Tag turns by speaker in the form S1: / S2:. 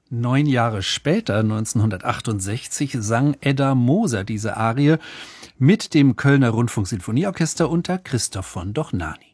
S1: 9 Jahre später, 1968, sang Edda Moser diese Arie mit dem Kölner Rundfunksinfonieorchester unter Christoph von Dohnanyi.